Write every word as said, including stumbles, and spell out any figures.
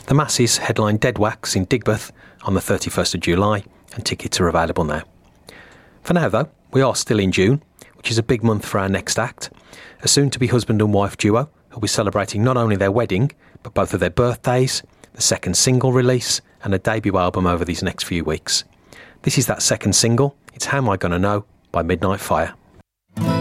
The Masses headline Dead Wax in Digbeth on the thirty-first of July, and tickets are available now. For now, though, we are still in June, which is a big month for our next act, a soon-to-be husband and wife duo who'll be celebrating not only their wedding, but both of their birthdays, the second single release, and a debut album over these next few weeks. This is that second single, It's How Am I Gonna Know by Midnight Fire.